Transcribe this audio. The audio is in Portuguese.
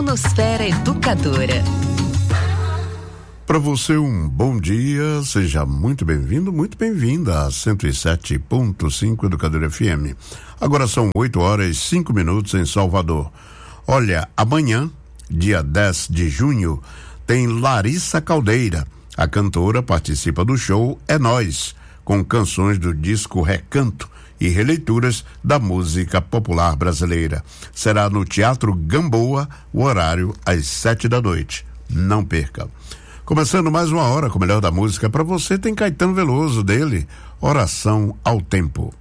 Atmosfera Educadora. Para você um bom dia, seja muito bem-vindo, muito bem-vinda a 107.5 Educadora FM. Agora são 8h05 em Salvador. Olha, amanhã, dia 10 de junho, tem Larissa Caldeira. A cantora participa do show É Nós, com canções do disco Recanto e releituras da música popular brasileira. Será no Teatro Gamboa, o horário às 19h. Não perca. Começando mais uma hora com o melhor da música para você, tem Caetano Veloso dele, Oração ao Tempo.